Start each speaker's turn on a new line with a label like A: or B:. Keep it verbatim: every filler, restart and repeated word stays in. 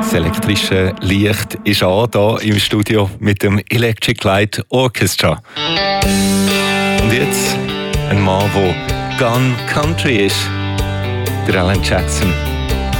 A: Das elektrische Licht ist an, hier im Studio mit dem Electric Light Orchestra. Und jetzt ein Mann, der Gun Country ist, der Alan Jackson.